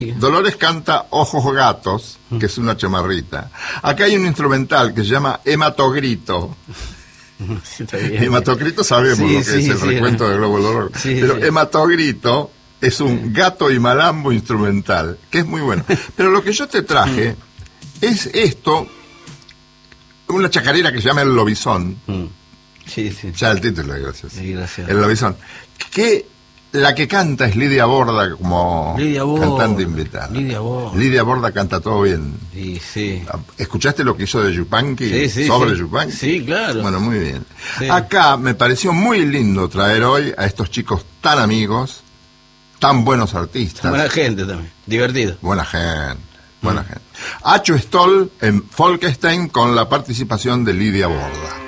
Dolores canta Ojos Gatos, que es una chamarrita. Acá hay un instrumental que se llama Hematogrito. Hematogrito sabemos lo que es el recuento del Globo del Dolor. Pero Hematogrito es un gato y malambo instrumental, que es muy bueno. Pero lo que yo te traje es esto, una chacarera que se llama El Lobizón. Ya el título es gracioso. El Lobizón. Que la que canta es Lidia Borda como cantante invitada. Lidia Borda canta todo bien. ¿Escuchaste lo que hizo de Yupanqui? ¿Sobre Yupanqui? Sí, claro. Bueno, muy bien. Acá me pareció muy lindo traer hoy a estos chicos tan amigos, tan buenos artistas. Buena gente también, divertido. Buena gente. Acho Stoll en Folkestein con la participación de Lidia Borda.